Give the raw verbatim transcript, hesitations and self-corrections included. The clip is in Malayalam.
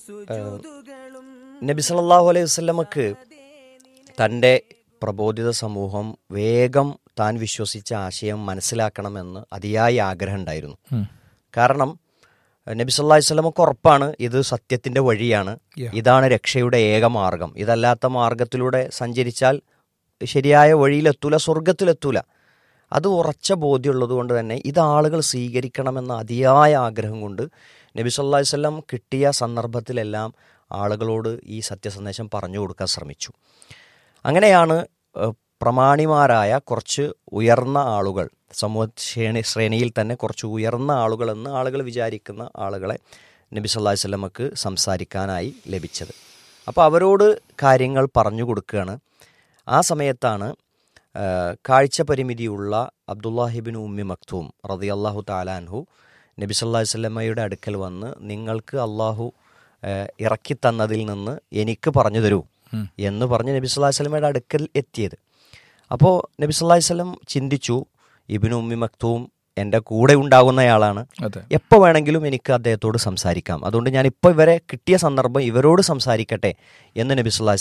ഏഹ്, നബി സല്ലല്ലാഹു അലൈഹി വസല്ലമക്ക് തൻ്റെ പ്രബോധിത സമൂഹം വേഗം താൻ വിശ്വസിച്ച ആശയം മനസ്സിലാക്കണമെന്ന് അതിയായ ആഗ്രഹം ഉണ്ടായിരുന്നു. കാരണം നബി സല്ലല്ലാഹു അലൈഹി വസല്ലമക്ക് ഉറപ്പാണ് ഇത് സത്യത്തിൻ്റെ വഴിയാണ്, ഇതാണ് രക്ഷയുടെ ഏക മാർഗം, ഇതല്ലാത്ത മാർഗത്തിലൂടെ സഞ്ചരിച്ചാൽ ശരിയായ വഴിയിലെത്തൂല, സ്വർഗത്തിലെത്തൂല. അത് ഉറച്ച ബോധ്യമുള്ളത് കൊണ്ട് തന്നെ ഇത് ആളുകൾ സ്വീകരിക്കണമെന്ന അതിയായ ആഗ്രഹം കൊണ്ട് നബി സല്ലല്ലാഹു അലൈഹി വസല്ലം കിട്ടിയ സന്ദർഭത്തിലെല്ലാം ആളുകളോട് ഈ സത്യസന്ദേശം പറഞ്ഞു കൊടുക്കാൻ ശ്രമിച്ചു. അങ്ങനെയാണ് ഏഹ്, പ്രമാണിമാരായ കുറച്ച് ഉയർന്ന ആളുകൾ, സമൂഹ ശ്രേണി ശ്രേണിയിൽ തന്നെ കുറച്ച് ഉയർന്ന ആളുകൾ എന്ന് ആളുകൾ വിചാരിക്കുന്ന ആളുകളെ നബി സല്ലല്ലാഹു അലൈഹി വസല്ലമക്ക് സംസാരിക്കാനായി ലഭിച്ചത്. അപ്പോൾ അവരോട് കാര്യങ്ങൾ പറഞ്ഞു കൊടുക്കുകയാണ്. ആ സമയത്താണ് ഏഹ്, കാഴ്ച പരിമിതിയുള്ള അബ്ദുല്ലാഹിബിൻ ഉമ്മി മക്തൂം റളിയല്ലാഹു തആല അൻഹു നബി സല്ലല്ലാഹു അലൈഹി വസല്ലമയുടെ അടുക്കൽ വന്ന്, നിങ്ങൾക്ക് അള്ളാഹു ഏഹ്, ഇറക്കിത്തന്നതിൽ നിന്ന് എനിക്ക് പറഞ്ഞു തരൂ എന്ന് പറഞ്ഞ് നബി സല്ലല്ലാഹു അലൈഹി വസല്ലമയുടെ അടുക്കൽ എത്തിയത്. അപ്പോൾ നബി സല്ലല്ലാഹു അലൈഹി വസല്ലം ചിന്തിച്ചു, ഇബ്നു ഉമ്മി മക്തൂം എൻ്റെ കൂടെ ഉണ്ടാകുന്നയാളാണ്, എപ്പോൾ വേണമെങ്കിലും എനിക്ക് അദ്ദേഹത്തോട് സംസാരിക്കാം, അതുകൊണ്ട് ഞാൻ ഇപ്പോൾ ഇവരെ കിട്ടിയ സന്ദർഭം ഇവരോട് സംസാരിക്കട്ടെ എന്ന് നബി സല്ലല്ലാഹു അലൈഹി